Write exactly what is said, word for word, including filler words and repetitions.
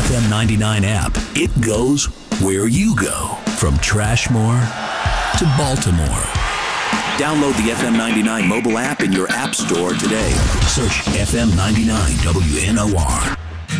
F M ninety-nine app. It goes where you go. From Trashmore to Baltimore. Download the F M ninety-nine mobile app in your app store today. Search F M ninety-nine W N O R.